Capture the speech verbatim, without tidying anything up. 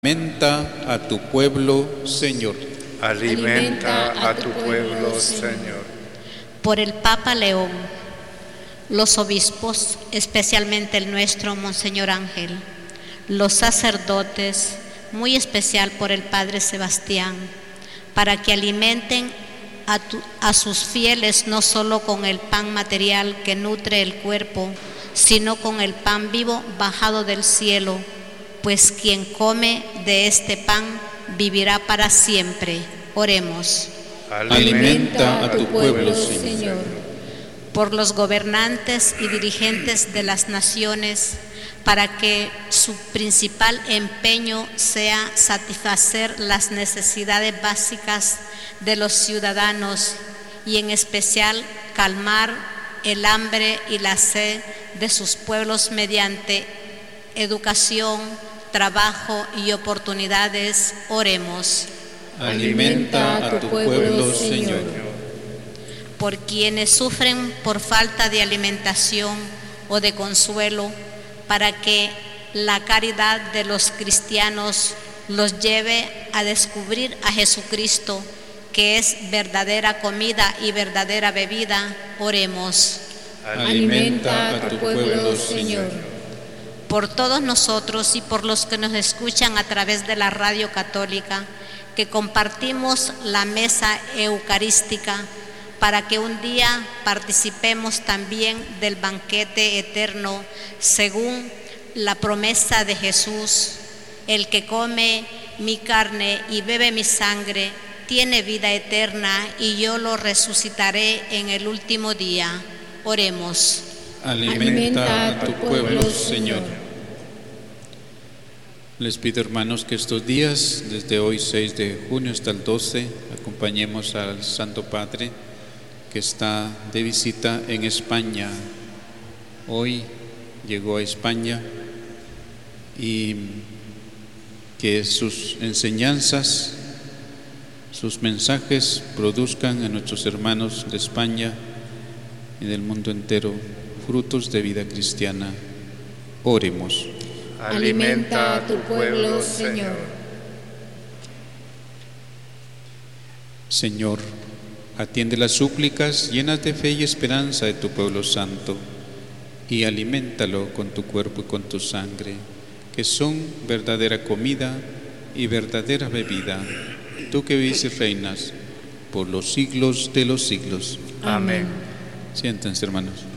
Alimenta a tu pueblo, Señor. Alimenta a tu pueblo, Señor. Por el Papa León, los obispos, especialmente el nuestro Monseñor Ángel, los sacerdotes, muy especial por el Padre Sebastián, para que alimenten a, tu, a sus fieles no solo con el pan material que nutre el cuerpo, sino con el pan vivo bajado del cielo, pues quien come de este pan vivirá para siempre. Oremos. Alimenta a tu pueblo, Señor. Por los gobernantes y dirigentes de las naciones, para que su principal empeño sea satisfacer las necesidades básicas de los ciudadanos y en especial calmar el hambre y la sed de sus pueblos mediante educación, trabajo y oportunidades. Oremos. Alimenta a tu pueblo, Señor. Por quienes sufren por falta de alimentación o de consuelo, para que la caridad de los cristianos los lleve a descubrir a Jesucristo, que es verdadera comida y verdadera bebida. Oremos. Alimenta a tu pueblo, Señor. Por todos nosotros y por los que nos escuchan a través de la radio católica, que compartimos la mesa eucarística, para que un día participemos también del banquete eterno, según la promesa de Jesús: el que come mi carne y bebe mi sangre tiene vida eterna, y yo lo resucitaré en el último día. Oremos. Alimenta a tu pueblo, Señor. Les pido, hermanos, que estos días, desde hoy seis de junio hasta el doce, acompañemos al Santo Padre, que está de visita en España. Hoy llegó a España, y que sus enseñanzas, sus mensajes produzcan en nuestros hermanos de España y del mundo entero frutos de vida cristiana. Oremos. Alimenta a tu pueblo, Señor. Señor, atiende las súplicas llenas de fe y esperanza de tu pueblo santo, y aliméntalo con tu cuerpo y con tu sangre, que son verdadera comida y verdadera bebida, tú que vives y reinas por los siglos de los siglos. Amén. Siéntense, hermanos.